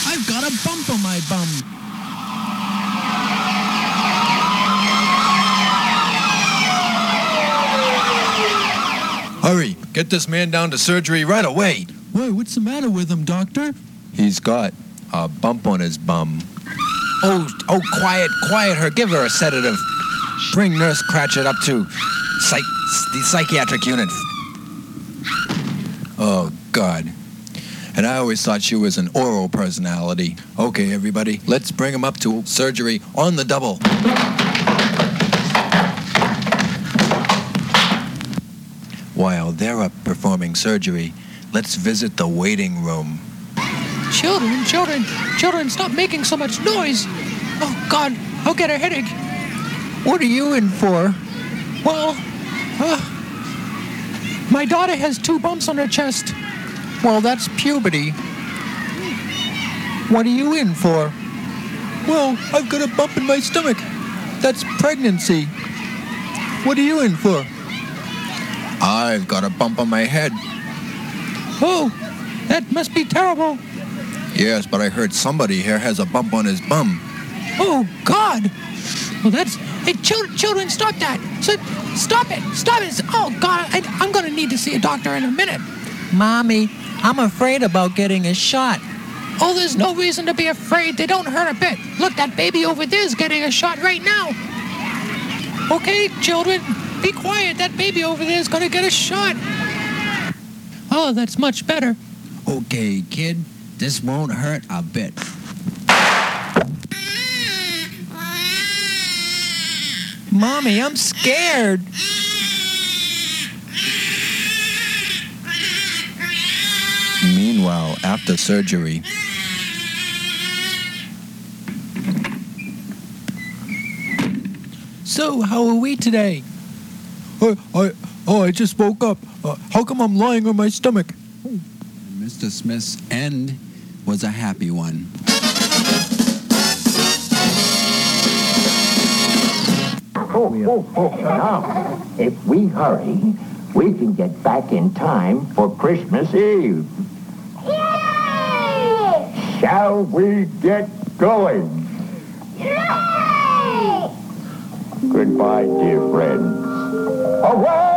I've got a bump on my bum. Hurry, get this man down to surgery right away. Why, what's the matter with him, doctor? He's got a bump on his bum. Oh, quiet her. Give her a sedative. Bring Nurse Cratchit up to the psychiatric unit. Oh, God. And I always thought she was an oral personality. Okay, everybody, let's bring him up to surgery on the double. While they're up performing surgery, let's visit the waiting room. Children, stop making so much noise. Oh, God, I'll get a headache. What are you in for? Well, my daughter has 2 bumps on her chest. Well, that's puberty. What are you in for? Well, I've got a bump in my stomach. That's pregnancy. What are you in for? I've got a bump on my head. Oh, that must be terrible. Yes, but I heard somebody here has a bump on his bum. Oh, God. Well, that's... Hey, children, stop that. Stop it. Oh, God, I'm going to need to see a doctor in a minute. Mommy, I'm afraid about getting a shot. Oh, there's no reason to be afraid. They don't hurt a bit. Look, that baby over there is getting a shot right now. Okay, children, be quiet. That baby over there is going to get a shot. Oh, that's much better. Okay, kid, this won't hurt a bit. Mommy, I'm scared. Meanwhile, after surgery... So, how are we today? I just woke up. How come I'm lying on my stomach? Mr. Smith's end was a happy one. Now, if we hurry, we can get back in time for Christmas Eve. Yay! Shall we get going? Yay! Goodbye, dear friends. Away!